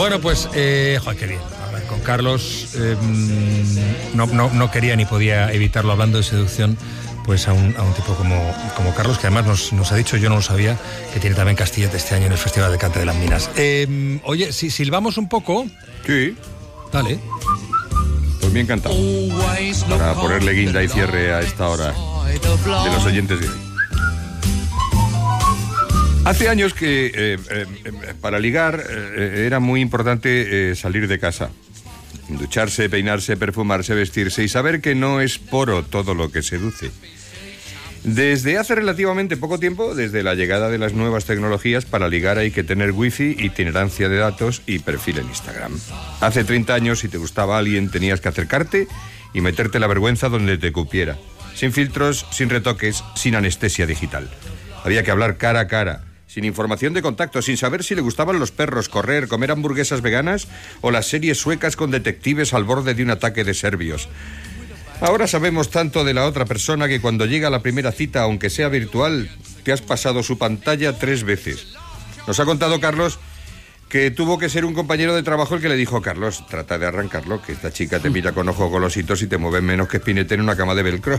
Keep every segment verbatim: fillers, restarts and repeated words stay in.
Bueno, pues, eh, joder, qué bien. A ver, con Carlos eh, no, no, no quería ni podía evitarlo hablando de seducción, pues a un, a un tipo como, como Carlos, que además nos, nos ha dicho, yo no lo sabía, que tiene también Castillete este año en el Festival de Cante de las Minas. Eh, oye, si silbamos un poco... Sí. Dale. Pues bien cantado. Para ponerle guinda y cierre a esta hora de los oyentes de hoy. Hace años que eh, eh, para ligar eh, era muy importante eh, salir de casa. Ducharse, peinarse, perfumarse, vestirse y saber que no es poro todo lo que seduce. Desde hace relativamente poco tiempo, desde la llegada de las nuevas tecnologías, para ligar hay que tener wifi, itinerancia de datos y perfil en Instagram. Hace treinta años, si te gustaba alguien, tenías que acercarte y meterte la vergüenza donde te cupiera. Sin filtros, sin retoques, sin anestesia digital. Había que hablar cara a cara, sin información de contacto, sin saber si le gustaban los perros, correr, comer hamburguesas veganas o las series suecas con detectives al borde de un ataque de serbios. Ahora sabemos tanto de la otra persona que cuando llega la primera cita, aunque sea virtual, te has pasado su pantalla tres veces. Nos ha contado Carlos que tuvo que ser un compañero de trabajo el que le dijo: Carlos, trata de arrancarlo, que esta chica te mira con ojos golositos y te mueve menos que espinete en una cama de velcro.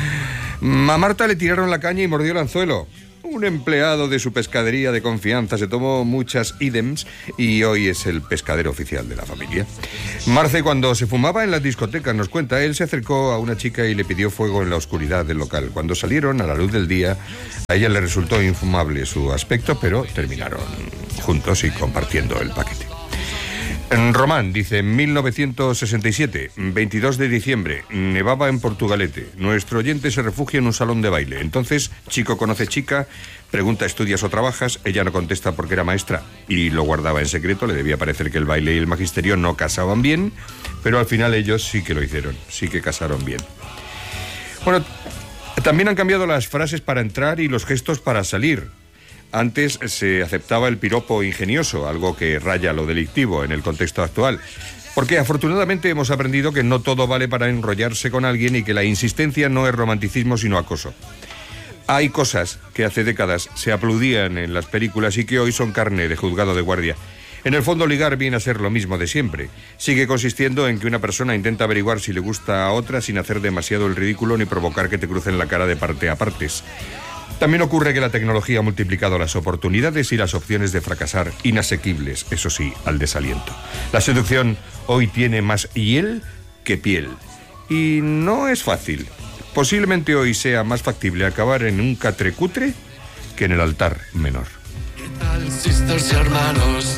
A Marta le tiraron la caña y mordió el anzuelo. Un empleado de su pescadería de confianza se tomó muchas ídems y hoy es el pescadero oficial de la familia. Marce, cuando se fumaba en las discotecas, nos cuenta, él se acercó a una chica y le pidió fuego en la oscuridad del local. Cuando salieron a la luz del día, a ella le resultó infumable su aspecto, pero terminaron juntos y compartiendo el paquete. Román dice, en mil novecientos sesenta y siete, veintidós de diciembre, nevaba en Portugalete. Nuestro oyente se refugia en un salón de baile. Entonces, chico conoce chica, pregunta, ¿estudias o trabajas? Ella no contesta porque era maestra y lo guardaba en secreto. Le debía parecer que el baile y el magisterio no casaban bien, pero al final ellos sí que lo hicieron, sí que casaron bien. Bueno, también han cambiado las frases para entrar y los gestos para salir. Antes se aceptaba el piropo ingenioso, algo que raya lo delictivo en el contexto actual. Porque afortunadamente hemos aprendido que no todo vale para enrollarse con alguien y que la insistencia no es romanticismo sino acoso. Hay cosas que hace décadas se aplaudían en las películas y que hoy son carne de juzgado de guardia. En el fondo, ligar viene a ser lo mismo de siempre. Sigue consistiendo en que una persona intenta averiguar si le gusta a otra sin hacer demasiado el ridículo ni provocar que te crucen la cara de parte a partes. También ocurre que la tecnología ha multiplicado las oportunidades y las opciones de fracasar, inasequibles, eso sí, al desaliento. La seducción hoy tiene más hiel que piel. Y no es fácil. Posiblemente hoy sea más factible acabar en un catrecutre que en el altar menor. ¿Qué tal, sisters y hermanos?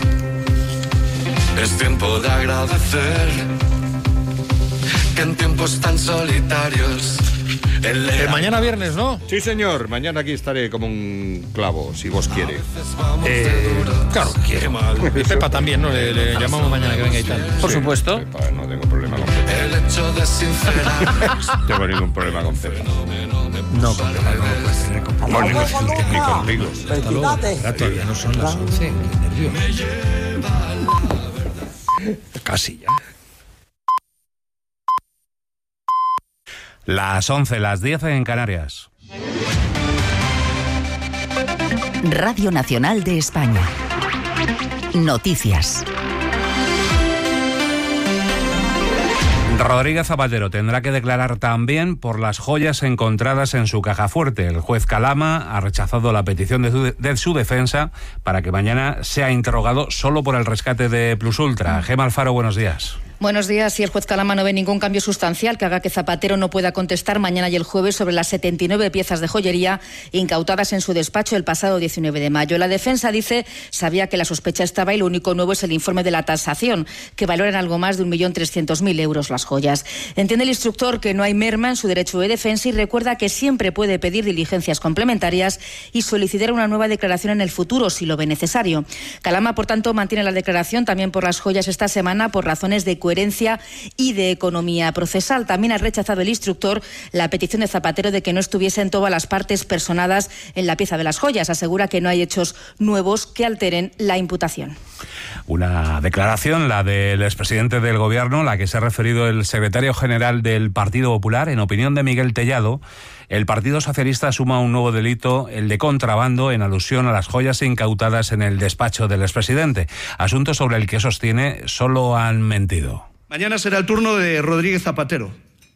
Es tiempo de agradecer que en tiempos tan solitarios... Eh, mañana viernes, ¿no? Sí, señor. Mañana aquí estaré como un clavo, si vos quiere. Eh, claro, quiere. Y Pepa también, ¿no? Le, le llamamos mañana que venga y tal. Por Sí, supuesto. Pepa, no tengo problema con Pepa. El hecho de sincerarnos. No tengo ningún problema con Pepa. No, con Pepa no lo puedes tener con Pepa. No, ni, ni contigo. Hasta luego. Ahora todavía no son las once. Qué nervios. Casi ya. Las once, las diez en Canarias. Radio Nacional de España. Noticias. Rodríguez Zapatero tendrá que declarar también por las joyas encontradas en su caja fuerte. El juez Calama ha rechazado la petición de su, de, de su defensa para que mañana sea interrogado solo por el rescate de Plus Ultra. Gemma Alfaro, buenos días. Buenos días. Y el juez Calama no ve ningún cambio sustancial que haga que Zapatero no pueda contestar mañana y el jueves sobre las setenta y nueve piezas de joyería incautadas en su despacho el pasado diecinueve de mayo. La defensa dice sabía que la sospecha estaba y lo único nuevo es el informe de la tasación, que valora en algo más de un millón trescientos mil euros las joyas. Entiende el instructor que no hay merma en su derecho de defensa y recuerda que siempre puede pedir diligencias complementarias y solicitar una nueva declaración en el futuro si lo ve necesario. Calama, por tanto, mantiene la declaración también por las joyas esta semana por razones de coherencia y de economía procesal. También ha rechazado el instructor la petición de Zapatero de que no estuviesen todas las partes personadas en la pieza de las joyas. Asegura que no hay hechos nuevos que alteren la imputación. Una declaración, la del expresidente del Gobierno, la que se ha referido el secretario general del Partido Popular, en opinión de Miguel Tellado, El Partido Socialista suma un nuevo delito, el de contrabando, en alusión a las joyas incautadas en el despacho del expresidente, asunto sobre el que sostiene solo han mentido. Mañana será el turno de Rodríguez Zapatero,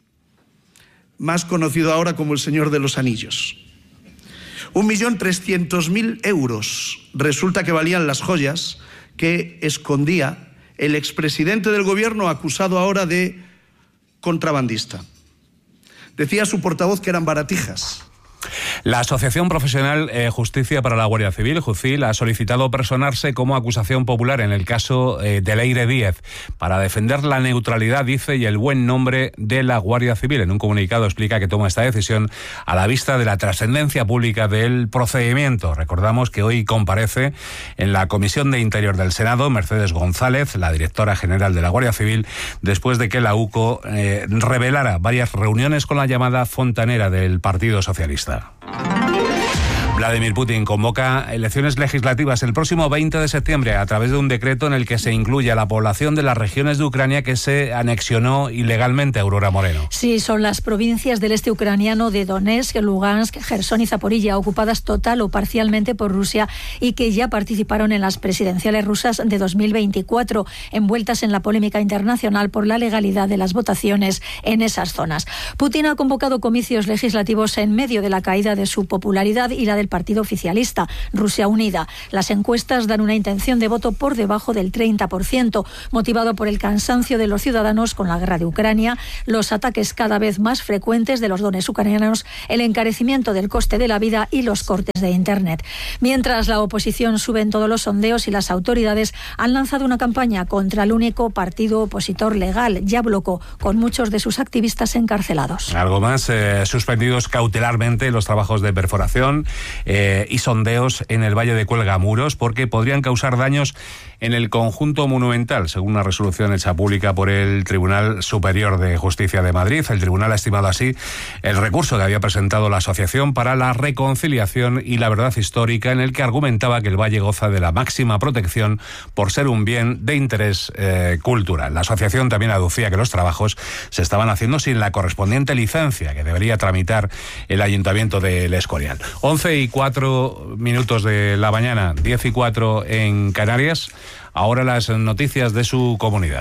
más conocido ahora como el Señor de los Anillos. Un millón trescientos mil euros resulta que valían las joyas que escondía el expresidente del gobierno, acusado ahora de contrabandista. Decía su portavoz que eran baratijas. La Asociación Profesional eh, Justicia para la Guardia Civil, Jucil, ha solicitado personarse como acusación popular en el caso eh, de Leire Díez para defender la neutralidad, dice, y el buen nombre de la Guardia Civil. En un comunicado explica que toma esta decisión a la vista de la trascendencia pública del procedimiento. Recordamos que hoy comparece en la Comisión de Interior del Senado Mercedes González, la directora general de la Guardia Civil, después de que la U C O eh, revelara varias reuniones con la llamada fontanera del Partido Socialista. Vladimir Putin convoca elecciones legislativas el próximo veinte de septiembre a través de un decreto en el que se incluye a la población de las regiones de Ucrania que se anexionó ilegalmente. Aurora Moreno. Sí, son las provincias del este ucraniano de Donetsk, Lugansk, Jersón y Zaporilla, ocupadas total o parcialmente por Rusia y que ya participaron en las presidenciales rusas de dos mil veinticuatro, envueltas en la polémica internacional por la legalidad de las votaciones en esas zonas. Putin ha convocado comicios legislativos en medio de la caída de su popularidad y la del partido oficialista, Rusia Unida. Las encuestas dan una intención de voto por debajo del treinta por ciento, motivado por el cansancio de los ciudadanos con la guerra de Ucrania, los ataques cada vez más frecuentes de los dones ucranianos, el encarecimiento del coste de la vida y los cortes de Internet. Mientras la oposición sube en todos los sondeos y las autoridades han lanzado una campaña contra el único partido opositor legal, Yabloko, con muchos de sus activistas encarcelados. Algo más, eh, suspendidos cautelarmente los trabajos de perforación Eh, y sondeos en el Valle de Cuelgamuros porque podrían causar daños en el conjunto monumental, según una resolución hecha pública por el Tribunal Superior de Justicia de Madrid. El tribunal ha estimado así el recurso que había presentado la Asociación para la Reconciliación y la Verdad Histórica, en el que argumentaba que el valle goza de la máxima protección por ser un bien de interés eh, cultural. La asociación también aducía que los trabajos se estaban haciendo sin la correspondiente licencia que debería tramitar el Ayuntamiento del Escorial. once y cuatro minutos de la mañana, diez y cuatro en Canarias. Ahora las noticias de su comunidad.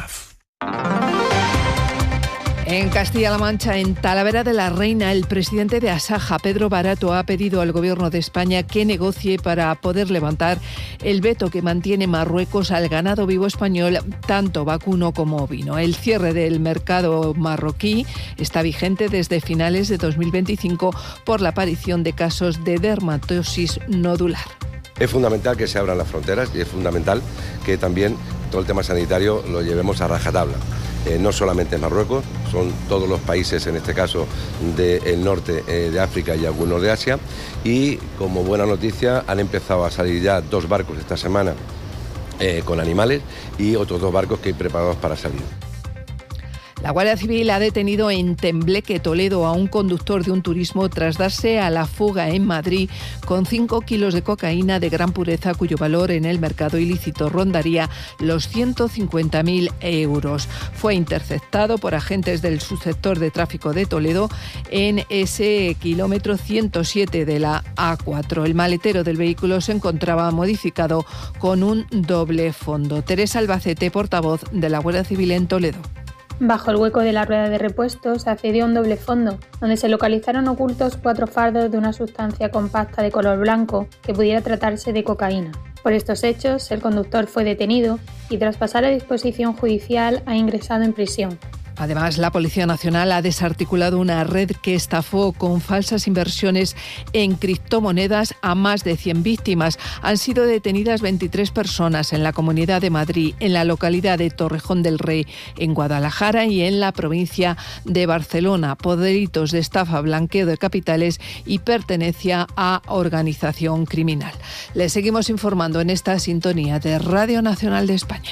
En Castilla-La Mancha, en Talavera de la Reina, el presidente de Asaja, Pedro Barato, ha pedido al Gobierno de España que negocie para poder levantar el veto que mantiene Marruecos al ganado vivo español, tanto vacuno como ovino. El cierre del mercado marroquí está vigente desde finales de dos mil veinticinco por la aparición de casos de dermatosis nodular. Es fundamental que se abran las fronteras y es fundamental que también todo el tema sanitario lo llevemos a rajatabla. Eh, no solamente Marruecos, son todos los países, en este caso del norte eh, de África y algunos de Asia. Y como buena noticia han empezado a salir ya dos barcos esta semana eh, con animales y otros dos barcos que hay preparados para salir. La Guardia Civil ha detenido en Tembleque, Toledo, a un conductor de un turismo tras darse a la fuga en Madrid con cinco kilos de cocaína de gran pureza, cuyo valor en el mercado ilícito rondaría los ciento cincuenta mil euros. Fue interceptado por agentes del subsector de tráfico de Toledo en ese kilómetro ciento siete de la A cuatro. El maletero del vehículo se encontraba modificado con un doble fondo. Teresa Albacete, portavoz de la Guardia Civil en Toledo. Bajo el hueco de la rueda de repuesto se accedió a un doble fondo, donde se localizaron ocultos cuatro fardos de una sustancia compacta de color blanco que pudiera tratarse de cocaína. Por estos hechos, el conductor fue detenido y tras pasar a disposición judicial ha ingresado en prisión. Además, la Policía Nacional ha desarticulado una red que estafó con falsas inversiones en criptomonedas a más de cien víctimas. Han sido detenidas veintitrés personas en la Comunidad de Madrid, en la localidad de Torrejón del Rey, en Guadalajara y en la provincia de Barcelona, por delitos de estafa, blanqueo de capitales y pertenencia a organización criminal. Les seguimos informando en esta sintonía de Radio Nacional de España.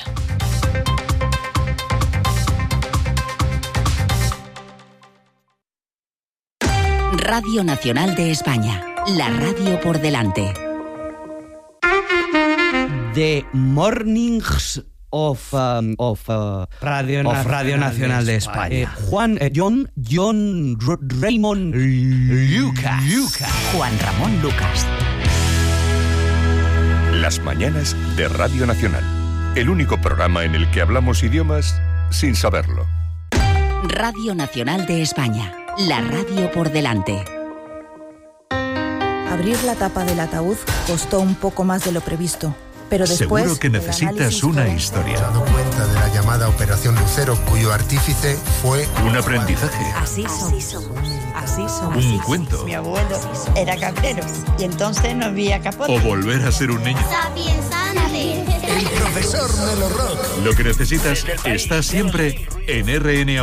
Radio Nacional de España, la radio por delante. The Mornings of, um, of, uh, Radio, of Radio Nacional de España. Eh, Juan, eh, John, John R- Raymond Lucas. Lucas. Juan Ramón Lucas. Las mañanas de Radio Nacional. El único programa en el que hablamos idiomas sin saberlo. Radio Nacional de España. La radio por delante. Abrir la tapa del ataúd costó un poco más de lo previsto. Pero después, seguro que necesitas una historia. He dado cuenta de la llamada Operación Lucero, cuyo artífice fue un aprendizaje. Así somos. Así somos. Un cuento. Mi abuelo era cabrero y entonces no había capote. O volver a ser un niño. el profesor Melo Rock. Lo que necesitas está siempre en R N A.